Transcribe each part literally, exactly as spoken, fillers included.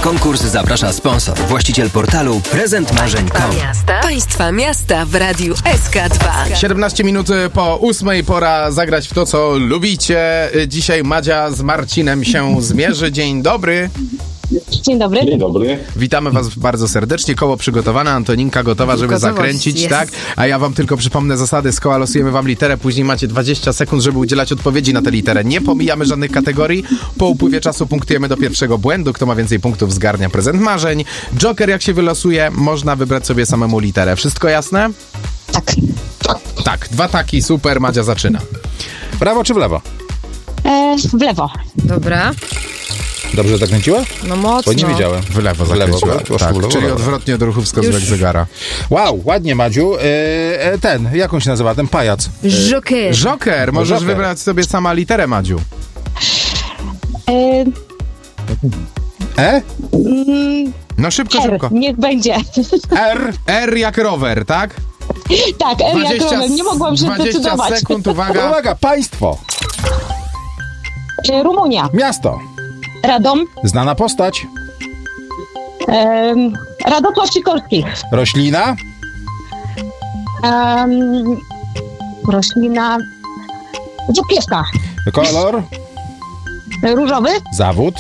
konkurs zaprasza sponsor, właściciel portalu prezent marzeń kropka com. Miasta. Państwa miasta w radiu S K dwa. siedemnaście minut po ósmej, pora zagrać w to, co lubicie. Dzisiaj Madzia z Marcinem się zmierzy. Dzień dobry. Dzień dobry. Dzień dobry. Witamy was bardzo serdecznie. Koło przygotowane, Antoninka gotowa, żeby Gotowość zakręcić, jest. tak? A ja wam tylko przypomnę zasady. Z koła losujemy wam literę, później macie dwadzieścia sekund, żeby udzielać odpowiedzi na tę literę. Nie pomijamy żadnych kategorii. Po upływie czasu punktujemy do pierwszego błędu. Kto ma więcej punktów, zgarnia prezent marzeń. Joker, jak się wylosuje, można wybrać sobie samemu literę. Wszystko jasne? Tak. Tak. Tak, dwa taki, super. Madzia zaczyna. Prawo czy w lewo? E, w lewo. Dobra. Dobrze zakręciła? No mocno. Bo nie wiedziałem. W lewo W lewo, zakręciła. poszło Tak, w lewo, czyli dobra. odwrotnie od ruchu wskazówek Już. zegara. Wow, ładnie, Madziu. E, e, ten, jak on się nazywa, ten pajac? Joker. Joker, możesz Joker. wybrać sobie sama literę, Madziu. E, E? mm, No szybko, R. szybko. Niech będzie. R? R jak rower, tak? Tak, R jak rower. Nie mogłam się dwadzieścia zdecydować. sekund, uwaga. Uwaga, państwo. E, Rumunia. Miasto. Radom. Znana postać. E, Radosław Sikorski. Roślina. E, roślina. Rzodkiewka. Kolor. E, Różowy. Zawód.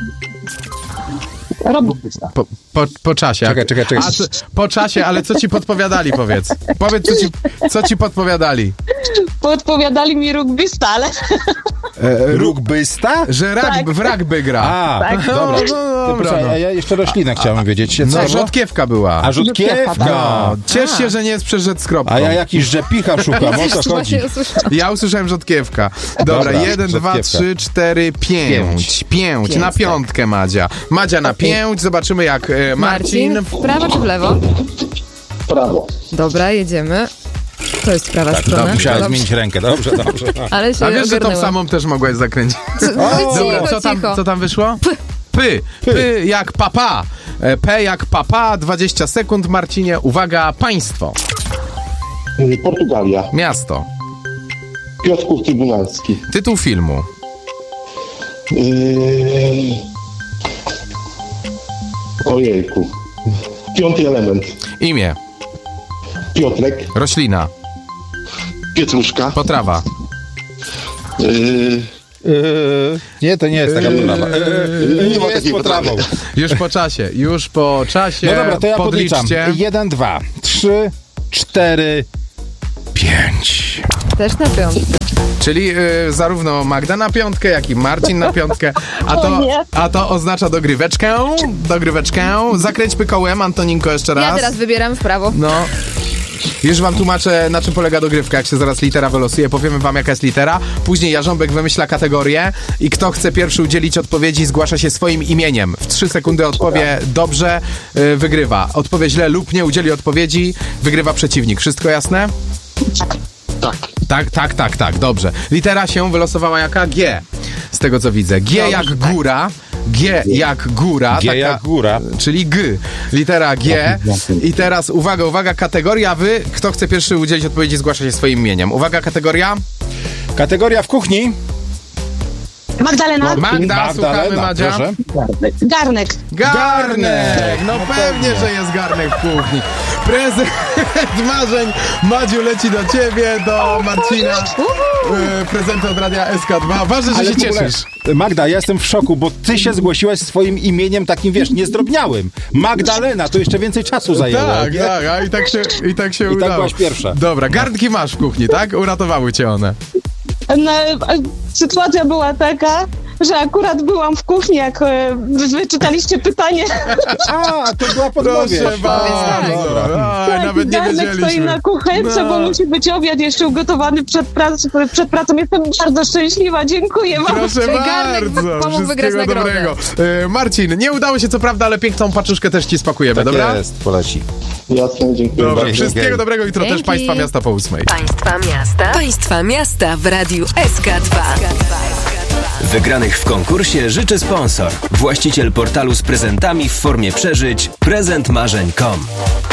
Robotnica. Po, po, po czasie. Czekaj, czekaj, czekaj. A co, po czasie, ale co ci podpowiadali, powiedz? Powiedz, co ci, co ci podpowiadali? Podpowiadali mi rugbysta, ale Rugbysta? Że rag, Tak. w rugby gra. A, Tak. dobra. No, no, Ty, dobra, proszę, no. a ja jeszcze roślinę chciałem wiedzieć. No, Co? rzodkiewka była. A rzodkiewka. No, ciesz się, że nie jest przez rzecz z kropką. A ja jakiś rzepicha szukam, o co chodzi? Właśnie usłyszałam. Ja usłyszałem rzodkiewka. Dobra, Dobra, jeden, dwa, rzodkiewka. trzy, cztery, pięć. Pięć. Na piątkę, Madzia. Madzia na pięć. Zobaczymy, jak e, Marcin. Marcin, w prawo czy w lewo? Prawo. Dobra, jedziemy. To jest prawa strona. Musiałem Dobrze. zmienić rękę, dobrze, dobrze. Ale się A wiesz, że tą ogarnęłam. samą też mogłaś zakręcić. No i Dobra, cicho, co tam, cicho. co tam wyszło? Py. Py jak papa. E, P jak papa. dwadzieścia sekund, Marcinie. Uwaga, państwo. Y, Portugalia. Miasto. Piotrków Trybunalski. Tytuł filmu. Yy... Ojejku. Piąty element. Imię. Piotrek. Roślina. Pietruszka. Potrawa. Yy... Yy, nie, to nie jest taka potrawa. Yy, Nie ma jest takiej potrawą. Już po czasie. Już po czasie. No dobra, to ja podliczam. Podliczcie. Jeden, dwa, trzy, cztery, pięć. Też na piątkę. Czyli y, zarówno Magda na piątkę, jak i Marcin na piątkę. A to, O nie. a to oznacza dogryweczkę. Dogryweczkę. Zakręćmy kołem, Antoninko, jeszcze raz. Ja teraz wybieram w prawo. No. Już wam tłumaczę, na czym polega dogrywka, jak się zaraz litera wylosuje. Powiemy wam, jaka jest litera. Później Jarząbek wymyśla kategorię i kto chce pierwszy udzielić odpowiedzi, zgłasza się swoim imieniem. W trzy sekundy odpowie dobrze, y, wygrywa. Odpowie źle lub nie udzieli odpowiedzi, wygrywa przeciwnik. Wszystko jasne? Tak. Tak, tak, tak, tak, dobrze. Litera się wylosowała jaka? G. Z tego co widzę. G jak góra. G jak góra. G jak góra. Czyli G. Litera G. I teraz uwaga, uwaga, kategoria. Wy, kto chce pierwszy udzielić odpowiedzi, zgłasza się swoim imieniem. Uwaga, kategoria. Kategoria w kuchni. Magdalena. Magda, słuchamy, Madzia. proszę. Garnek. Garnek! No pewnie, że jest garnek w kuchni. Prezent marzeń. Madziu leci do ciebie, do Marcina. E, Prezenty od Radia S K dwa. Ważne, że Ale się w ogóle, cieszysz. Magda, ja jestem w szoku, bo ty się zgłosiłaś swoim imieniem takim, wiesz, niezdrobniałym. Magdalena, to jeszcze więcej czasu zajęło. Tak, nie? tak, a i tak się, i tak się I tak udało. byłaś pierwsza. Dobra, garnki masz w kuchni, tak? Uratowały cię one. No, e, sytuacja była taka, że akurat byłam w kuchni, jak e, wy czytaliście pytanie. A, to była podpowiedź. Proszę bardzo. Dobra. A, nawet nie Garnek stoi wiedzieliśmy. na kuchence, No. bo musi być obiad jeszcze ugotowany przed, prac, przed pracą. Jestem bardzo szczęśliwa, dziękuję wam. Proszę Czyli garnek bardzo. pomógł wygrać Wszystkiego nagrodę. dobrego. E, Marcin, nie udało się co prawda, ale piękną paczuszkę też ci spakujemy, Tak dobra? jest, poleci. Jasne, dziękuję Dobra, bardzo. wszystkiego dobrego jutro też Dzięki. Państwa Miasta po ósmej. Państwa miasta. Państwa miasta w radiu S K dwa. Wygranych w konkursie życzy sponsor, właściciel portalu z prezentami w formie przeżyć prezent marzeń kropka com.